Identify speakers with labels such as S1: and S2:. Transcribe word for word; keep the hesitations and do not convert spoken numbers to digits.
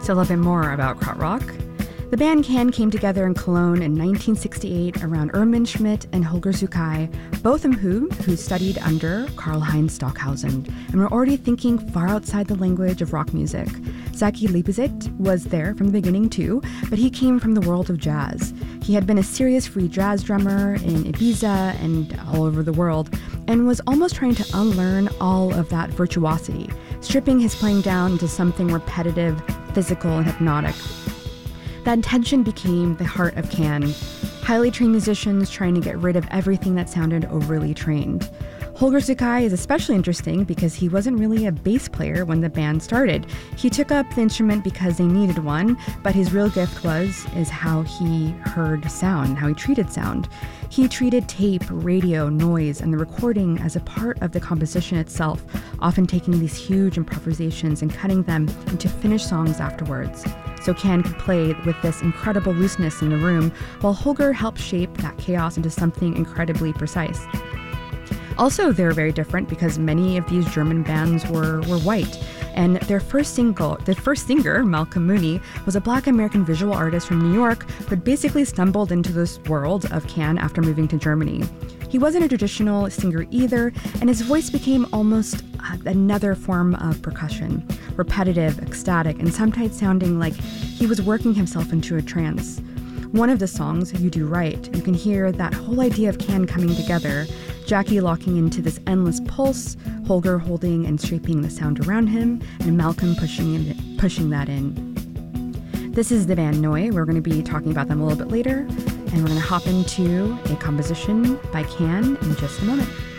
S1: So a little bit more about Krautrock. The band Can came together in Cologne in nineteen sixty-eight around Ermin Schmidt and Holger Zuckay, both of whom who studied under Karl-Heinz Stockhausen and were already thinking far outside the language of rock music. Zaki Lipizet was there from the beginning too, but he came from the world of jazz. He had been a serious free jazz drummer in Ibiza and all over the world, and was almost trying to unlearn all of that virtuosity, stripping his playing down into something repetitive, physical, and hypnotic. That tension became the heart of Can, highly trained musicians trying to get rid of everything that sounded overly trained. Holger Zuckay is especially interesting because he wasn't really a bass player when the band started. He took up the instrument because they needed one, but his real gift was, is how he heard sound, how he treated sound. He treated tape, radio, noise, and the recording as a part of the composition itself, often taking these huge improvisations and cutting them into finished songs afterwards. So Can could play with this incredible looseness in the room, while Holger helped shape that chaos into something incredibly precise. Also, they're very different because many of these German bands were, were white, and their first single, their first singer, Malcolm Mooney, was a Black American visual artist from New York who had basically stumbled into this world of Can after moving to Germany. He wasn't a traditional singer either, and his voice became almost another form of percussion, repetitive, ecstatic, and sometimes sounding like he was working himself into a trance. One of the songs, You Do Right, you can hear that whole idea of Can coming together, Jackie locking into this endless pulse, Holger holding and shaping the sound around him, and Malcolm pushing in, pushing that in. This is the band Neu. We're going to be talking about them a little bit later, and we're going to hop into a composition by Can in just a moment.